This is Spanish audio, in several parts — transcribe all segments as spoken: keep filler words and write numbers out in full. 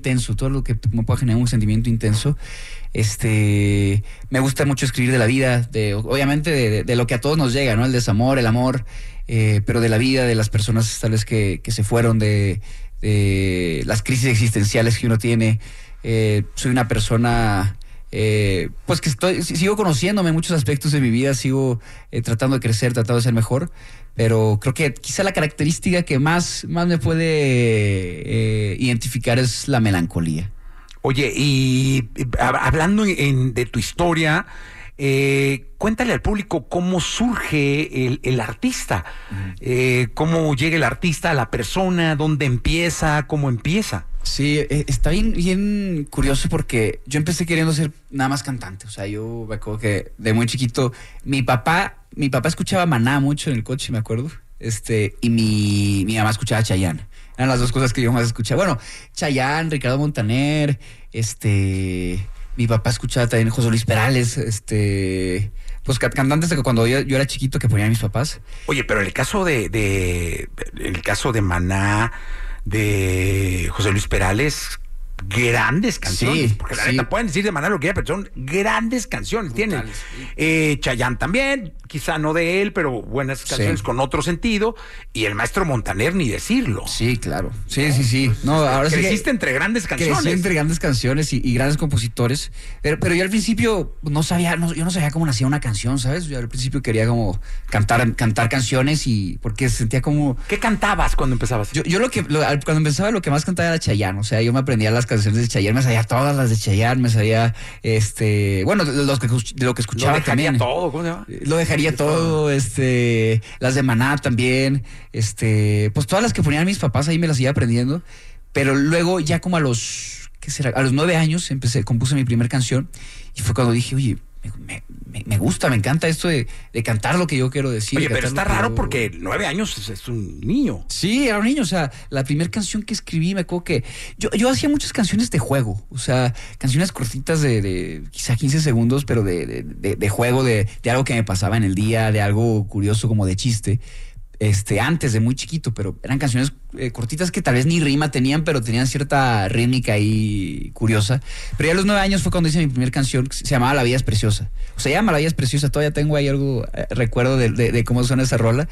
intenso, todo lo que me pueda generar un sentimiento intenso. Este, me gusta mucho escribir de la vida, de, obviamente de, de, de lo que a todos nos llega, ¿no? El desamor, el amor, eh, pero de la vida, de las personas tal vez que, que se fueron, de, de las crisis existenciales que uno tiene. Eh, soy una persona, eh, pues que estoy, sigo conociéndome en muchos aspectos de mi vida, sigo eh, tratando de crecer, tratando de ser mejor, pero creo que quizá la característica que más, más me puede eh, identificar es la melancolía. Oye, y hablando en, en, de tu historia, eh, cuéntale al público cómo surge el, el artista, uh-huh. eh, cómo llega el artista a la persona, dónde empieza, cómo empieza. Sí, está bien, bien curioso porque yo empecé queriendo ser nada más cantante. O sea, yo me acuerdo que de muy chiquito, mi papá, mi papá escuchaba Maná mucho en el coche, me acuerdo. Este, y mi, mi mamá escuchaba Chayanne. Eran las dos cosas que yo más escuchaba. Bueno, Chayanne, Ricardo Montaner, este, mi papá escuchaba también José Luis Perales, este, pues cantantes de cuando yo, yo era chiquito que ponían mis papás. Oye, pero el caso de, de, el caso de Maná, de José Luis Perales, grandes canciones, sí, porque la sí. neta pueden decir de Maná lo que quieran, pero son grandes canciones. Tienen sí. eh, Chayanne también, quizá no de él, pero buenas canciones sí. con otro sentido, y el maestro Montaner ni decirlo. Sí, claro, sí, sí, sí. No, ahora creciste sí entre grandes canciones. Crecí entre grandes canciones y, y grandes compositores, pero, pero yo al principio no sabía, no, yo no sabía cómo nacía una canción, ¿sabes? Yo al principio quería como cantar, cantar canciones y porque sentía como... ¿Qué cantabas cuando empezabas? Yo, yo lo que, lo, cuando empezaba lo que más cantaba era Chayanne, o sea, yo me aprendía las canciones de Chayanne, me sabía todas las de Chayanne, me sabía, este, bueno, de, los que, de lo que escuchaba lo dejaría también. todo, ¿cómo se llama? Lo dejaría todo, este, las de Maná también, este, pues todas las que ponían mis papás ahí me las iba aprendiendo, pero luego ya como a los, ¿qué será? A los nueve años empecé, compuse mi primer canción y fue cuando dije, oye, me, me, me gusta, me encanta esto de, de cantar lo que yo quiero decir. Oye, pero está raro yo... porque nueve años es, es un niño. Sí, era un niño, o sea, la primera canción que escribí, me acuerdo que yo, yo hacía muchas canciones de juego, o sea, canciones cortitas de, de quizá quince segundos, pero de, de, de, de juego, de, de algo que me pasaba en el día, de algo curioso como de chiste. Este, antes de muy chiquito, pero eran canciones eh, cortitas que tal vez ni rima tenían, pero tenían cierta rítmica ahí curiosa. Pero ya a los nueve años fue cuando hice mi primera canción, que se llamaba La Vida es Preciosa. O sea, se llama La Vida es Preciosa, todavía tengo ahí algo, eh, recuerdo de, de, de cómo suena esa rola.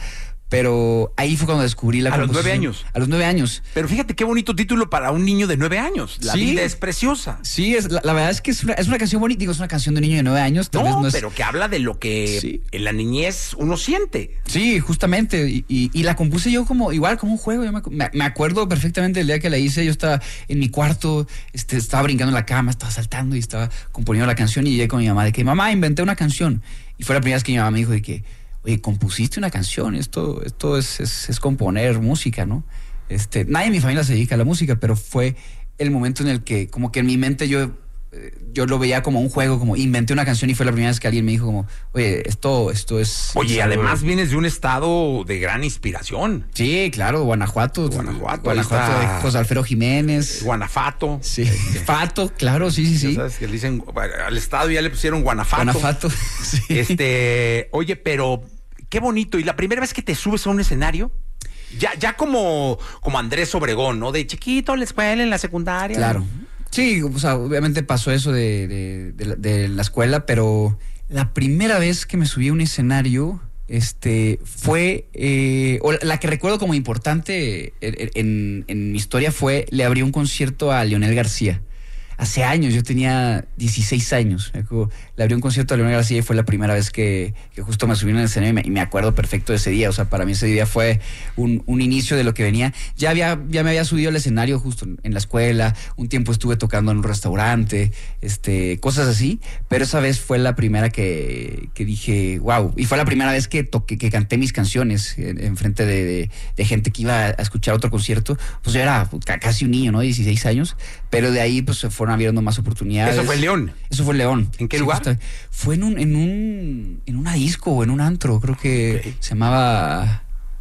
Pero ahí fue cuando descubrí la composición. A los nueve años. A los nueve años. Pero fíjate qué bonito título para un niño de nueve años. La sí, vida es preciosa. Sí, es, la, la verdad es que es una, es una canción bonita. Digo, es una canción de un niño de nueve años. Tal no, vez no es... pero que habla de lo que sí. en la niñez uno siente. Sí, justamente. Y, y, y la compuse yo como, igual, como un juego. Yo me, me acuerdo perfectamente el día que la hice. Yo estaba en mi cuarto, este, estaba brincando en la cama, estaba saltando y estaba componiendo la canción. Y llegué con mi mamá de que, mamá, inventé una canción. Y fue la primera vez que mi mamá me dijo de que, oye, compusiste una canción, esto, esto es, es, es componer música, ¿no? Este, nadie en mi familia se dedica a la música, pero fue el momento en el que, como que en mi mente yo, yo lo veía como un juego, como inventé una canción y fue la primera vez que alguien me dijo como, oye, esto, esto es... Oye, es además vienes de un estado de gran inspiración. Sí, claro, Guanajuato. Guanajuato. Guanajuato de José Alfredo Jiménez. Guanafato. Sí, Fato, claro, sí, sí, sí. Ya sabes que le dicen, al estado ya le pusieron Guanafato. Guanajuato, sí. Este, oye, pero... Qué bonito. ¿Y la primera vez que te subes a un escenario? Ya, ya como, como Andrés Obregón, ¿no? De chiquito, en la escuela, en la secundaria. Claro. Sí, o sea, obviamente pasó eso de, de, de, de la escuela, pero la primera vez que me subí a un escenario, este, fue, eh, o la que recuerdo como importante en, en, en mi historia fue, le abrí un concierto a Leonel García. Hace años, yo tenía dieciséis años. Le abrí un concierto a Leonel García y fue la primera vez que, que justo me subí en el escenario y me, y me acuerdo perfecto de ese día. O sea, para mí ese día fue un, un inicio de lo que venía. Ya había, ya me había subido al escenario justo en la escuela. Un tiempo estuve tocando en un restaurante, este, cosas así. Pero esa vez fue la primera que, que dije, wow. Y fue la primera vez que toqué, que canté mis canciones en, en frente de, de, de gente que iba a escuchar otro concierto. Pues yo era casi un niño, ¿no? dieciséis años. Pero de ahí, pues, se fueron abriendo más oportunidades. ¿Eso fue en León? Eso fue en León. ¿En qué sí, lugar? Justo, fue en un, en un, en una disco o en un antro, creo que okay. se llamaba,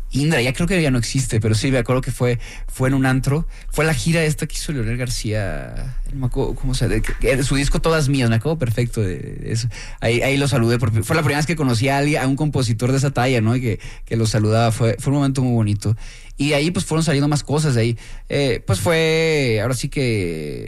Indra, ya creo que ya no existe, pero sí me acuerdo que fue, fue en un antro. Fue la gira esta que hizo Leonel García. No me acuerdo cómo se de, de, su disco Todas Mías, me acuerdo perfecto de, de eso. Ahí, ahí lo saludé, porque fue la primera vez que conocí a alguien, a un compositor de esa talla, ¿no? Y que, que lo saludaba. Fue, fue un momento muy bonito. Y de ahí pues fueron saliendo más cosas de ahí. Eh, pues fue, ahora sí que